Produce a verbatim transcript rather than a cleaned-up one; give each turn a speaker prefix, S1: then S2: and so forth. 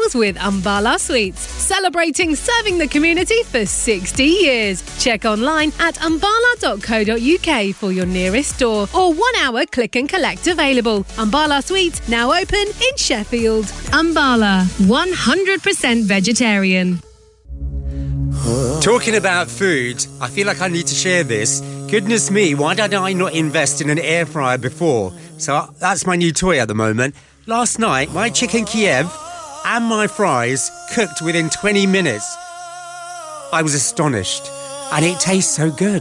S1: meals with Ambala Sweets, celebrating serving the community for sixty years. Check online at ambala dot co dot uk for your nearest store or one hour click and collect available. Ambala Sweets now open in Sheffield. Ambala, one hundred percent vegetarian.
S2: Talking about food, I feel like I need to share this. Goodness me, why did I not invest in an air fryer before? So that's my new toy at the moment. Last night, my chicken Kiev and my fries cooked within twenty minutes. I was astonished, and it tastes so good.